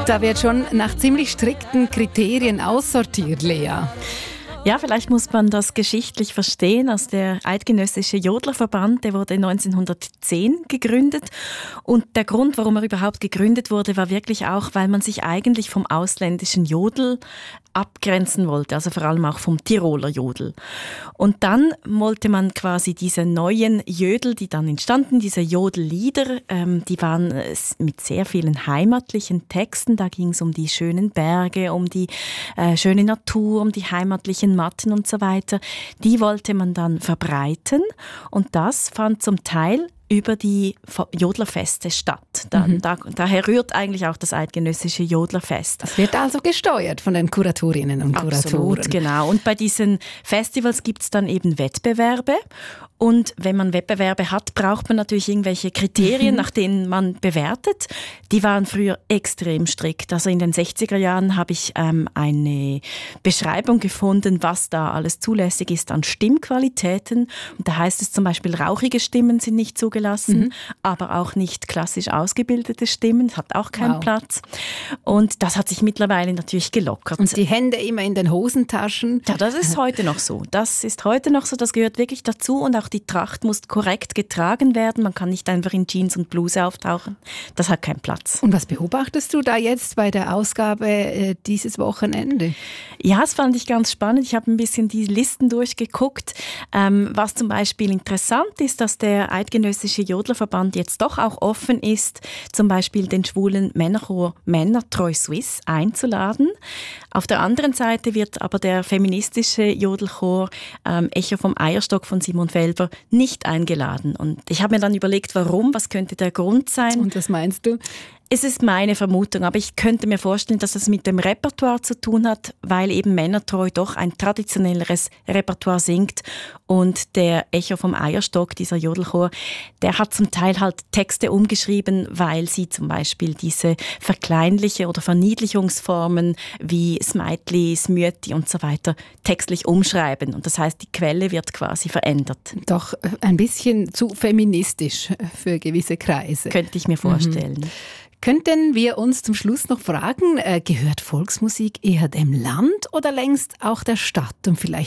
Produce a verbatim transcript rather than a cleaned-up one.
Da wird schon nach ziemlich strikten Kriterien aussortiert, Lea. Ja, vielleicht muss man das geschichtlich verstehen. Also der Eidgenössische Jodlerverband, der wurde neunzehnhundertzehn gegründet. Und der Grund, warum er überhaupt gegründet wurde, war wirklich auch, weil man sich eigentlich vom ausländischen Jodel abgrenzen wollte, also vor allem auch vom Tiroler Jodel. Und dann wollte man quasi diese neuen Jödel, die dann entstanden, diese Jodellieder, ähm, die waren mit sehr vielen heimatlichen Texten. Da ging es um die schönen Berge, um die äh, schöne Natur, um die heimatlichen Matten und so weiter. Die wollte man dann verbreiten und das fand zum Teil über die Jodlerfeste statt. Da, mhm. da, daher rührt eigentlich auch das Eidgenössische Jodlerfest. Das wird also gesteuert von den Kuratorinnen und Kuratoren. Absolut, genau. Und bei diesen Festivals gibt es dann eben Wettbewerbe. Und wenn man Wettbewerbe hat, braucht man natürlich irgendwelche Kriterien, mhm. nach denen man bewertet. Die waren früher extrem strikt. Also in den sechziger Jahren habe ich ähm, eine Beschreibung gefunden, was da alles zulässig ist an Stimmqualitäten. Und da heißt es zum Beispiel, rauchige Stimmen sind nicht zugelassen, mhm. aber auch nicht klassisch ausgebildete Stimmen. Das hat auch keinen wow. Platz. Und das hat sich mittlerweile natürlich gelockert. Und die Hände immer in den Hosentaschen. Ja, das ist heute noch so. Das ist heute noch so. Das gehört wirklich dazu. Und auch die Tracht muss korrekt getragen werden. Man kann nicht einfach in Jeans und Bluse auftauchen. Das hat keinen Platz. Und was beobachtest du da jetzt bei der Ausgabe äh, dieses Wochenende? Ja, das fand ich ganz spannend. Ich habe ein bisschen die Listen durchgeguckt. Ähm, was zum Beispiel interessant ist, dass der Eidgenössische Jodlerverband jetzt doch auch offen ist, zum Beispiel den schwulen Männerchor Männertreu Suisse einzuladen. Auf der anderen Seite wird aber der feministische Jodelchor ähm, Echo vom Eierstock von Simon Felber nicht eingeladen. Und ich habe mir dann überlegt, warum, was könnte der Grund sein? Und was meinst du? Es ist meine Vermutung, aber ich könnte mir vorstellen, dass es mit dem Repertoire zu tun hat, weil eben Männertreu doch ein traditionelleres Repertoire singt und der Echo vom Eierstock, dieser Jodelchor, der hat zum Teil halt Texte umgeschrieben, weil sie zum Beispiel diese verkleinliche oder Verniedlichungsformen wie Smeitli, Smüeti und so weiter textlich umschreiben. Und das heißt, die Quelle wird quasi verändert. Doch ein bisschen zu feministisch für gewisse Kreise. Könnte ich mir vorstellen. Mhm. Könnten wir uns zum Schluss noch fragen, äh, gehört Volksmusik eher dem Land oder längst auch der Stadt? Und vielleicht